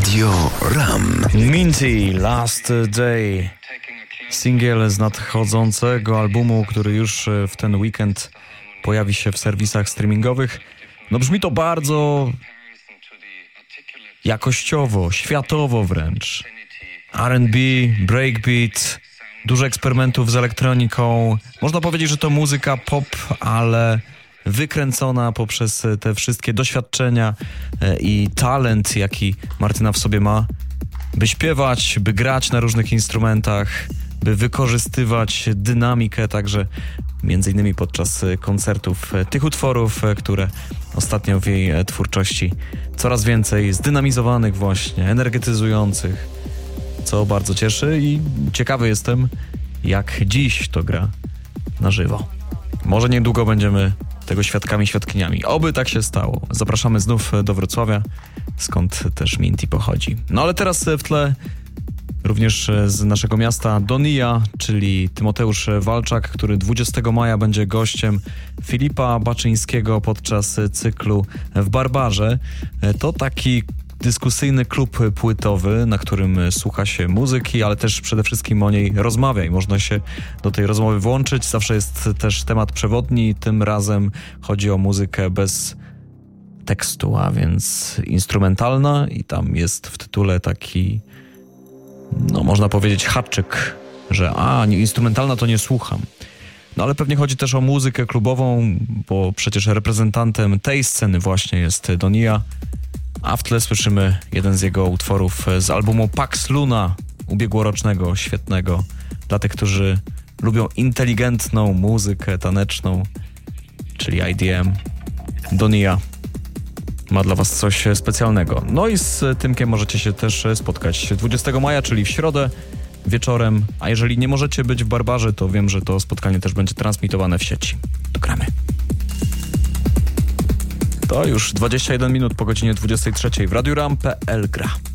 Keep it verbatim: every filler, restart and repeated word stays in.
Radio Ram. Minty, Last Day. Singiel z nadchodzącego albumu, który już w ten weekend pojawi się w serwisach streamingowych. No brzmi to bardzo jakościowo, światowo wręcz. R and B, breakbeat, dużo eksperymentów z elektroniką. Można powiedzieć, że to muzyka pop, ale wykręcona poprzez te wszystkie doświadczenia i talent, jaki Martyna w sobie ma, by śpiewać, by grać na różnych instrumentach, by wykorzystywać dynamikę także między innymi podczas koncertów tych utworów, które ostatnio w jej twórczości coraz więcej zdynamizowanych właśnie, energetyzujących, co bardzo cieszy i ciekawy jestem, jak dziś to gra na żywo. Może niedługo będziemy tego świadkami, świadkiniami. Oby tak się stało. Zapraszamy znów do Wrocławia, skąd też Minty pochodzi. No ale teraz w tle również z naszego miasta Donia, czyli Tymoteusz Walczak, który dwudziestego maja będzie gościem Filipa Baczyńskiego podczas cyklu w Barbarze. To taki dyskusyjny klub płytowy, na którym słucha się muzyki, ale też przede wszystkim o niej rozmawia i można się do tej rozmowy włączyć. Zawsze jest też temat przewodni, tym razem chodzi o muzykę bez tekstu, a więc instrumentalna i tam jest w tytule taki, no można powiedzieć, haczyk, że a, nie, instrumentalna to nie słucham. No ale pewnie chodzi też o muzykę klubową, bo przecież reprezentantem tej sceny właśnie jest Donia, a w tle słyszymy jeden z jego utworów z albumu Pax Luna ubiegłorocznego, świetnego. Dla tych, którzy lubią inteligentną muzykę taneczną, czyli I D M, Donia ma dla was coś specjalnego. No i z Tymkiem możecie się też spotkać dwudziestego maja, czyli w środę wieczorem, a jeżeli nie możecie być w Barbarze, to wiem, że to spotkanie też będzie transmitowane w sieci. To gramy. To już dwadzieścia jeden minut po godzinie dwudziestej trzeciej w Radiu Ram kropka pe el gra.